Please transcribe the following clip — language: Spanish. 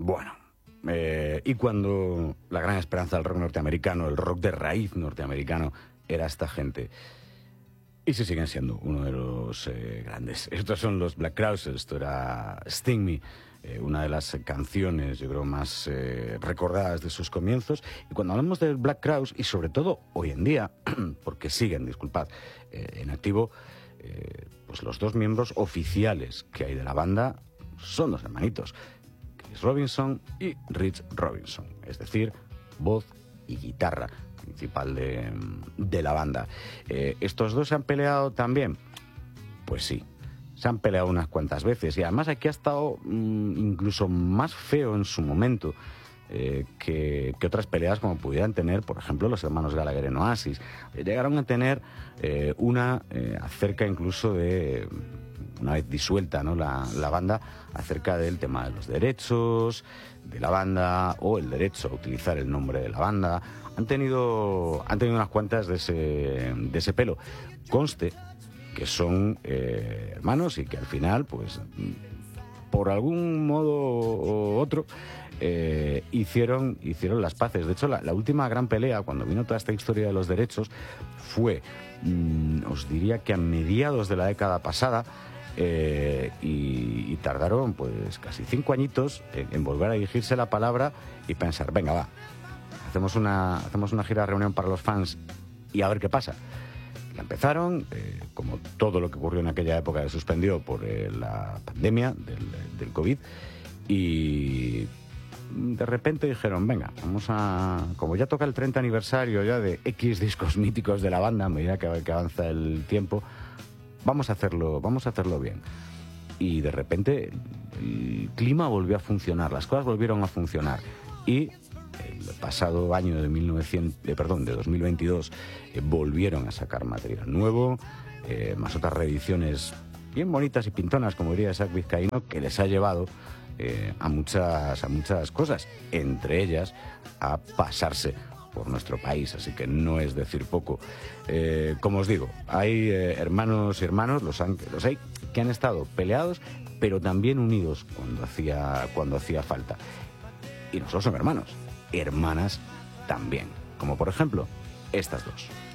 Bueno, y cuando la gran esperanza del rock norteamericano, el rock de raíz norteamericano, era esta gente. Y se siguen siendo uno de los grandes. Estos son los Black Crowes, esto era Sting Me, una de las canciones, yo creo, más recordadas de sus comienzos. Y cuando hablamos de Black Crowes, y sobre todo hoy en día, porque siguen, disculpad, en activo, pues los dos miembros oficiales que hay de la banda son dos hermanitos, Chris Robinson y Rich Robinson, es decir, voz y guitarra principal de la banda. ¿Estos dos se han peleado también? Pues sí, se han peleado unas cuantas veces, y además aquí ha estado incluso más feo en su momento que otras peleas como pudieran tener, por ejemplo, los hermanos Gallagher en Oasis. Llegaron a tener una acerca incluso de, una vez disuelta, ¿no?, la banda, acerca del tema de los derechos de la banda o el derecho a utilizar el nombre de la banda. Han tenido unas cuantas de ese pelo. Conste que son hermanos y que al final, pues, por algún modo u otro, hicieron las paces. De hecho, la última gran pelea, cuando vino toda esta historia de los derechos, fue, os diría que a mediados de la década pasada, y tardaron pues casi 5 añitos en volver a dirigirse la palabra y pensar, venga, va, hacemos una gira de reunión para los fans y a ver qué pasa. La empezaron, como todo lo que ocurrió en aquella época, se suspendió por la pandemia del COVID, y de repente dijeron, venga, como ya toca el 30 aniversario ya de X discos míticos de la banda, a medida que avanza el tiempo, vamos a hacerlo bien. Y de repente el clima volvió a funcionar, las cosas volvieron a funcionar, y el pasado año de 2022 volvieron a sacar material nuevo, más otras reediciones bien bonitas y pintonas, como diría Zach Vizcaíno, que les ha llevado a muchas cosas, entre ellas a pasarse por nuestro país, así que no es decir poco. Como os digo, hay hermanos y hermanos, los hay que han estado peleados, pero también unidos cuando hacía falta. Y no solo son hermanos, hermanas también, como por ejemplo estas dos.